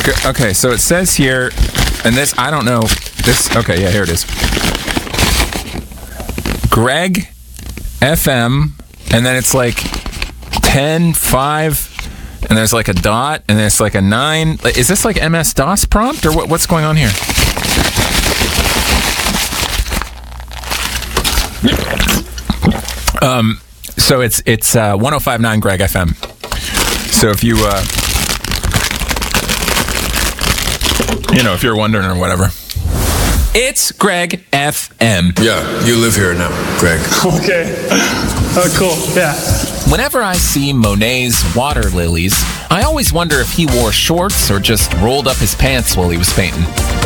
Okay, so it says here, and this, I don't know. This, okay, yeah, here it is. Greg FM, and then it's like 10, 5, and there's like a dot, and then it's like a 9. Is this like MS-DOS prompt, or what's going on here? So it's 105.9 Greg FM. So if you if you're wondering or whatever, it's Greg FM. Yeah, you live here now, Greg. Okay. Oh, cool. Yeah. Whenever I see Monet's water lilies, I always wonder if he wore shorts or just rolled up his pants while he was painting.